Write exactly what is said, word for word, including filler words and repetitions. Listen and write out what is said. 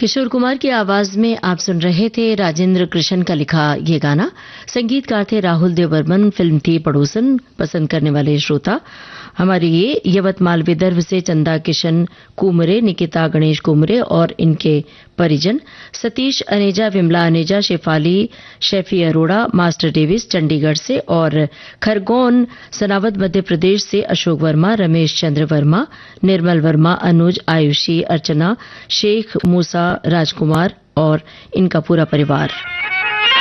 किशोर कुमार की आवाज में आप सुन रहे थे राजेंद्र कृष्ण का लिखा ये गाना। संगीतकार थे राहुल देव बर्मन। फिल्म थी पड़ोसन। पसंद करने वाले श्रोता हमारी ये यवतमाल विदर्भ से चंदा किशन कुमरे, निकिता गणेश कुमरे और इनके परिजन, सतीश अनेजा, विमला अनेजा, शेफाली शेफी अरोड़ा, मास्टर डेविस चंडीगढ़ से और खरगोन सनावद मध्य प्रदेश से अशोक वर्मा, रमेश चंद्र वर्मा, निर्मल वर्मा, अनुज, आयुषी, अर्चना शेख, मूसा, राजकुमार और इनका पूरा परिवार।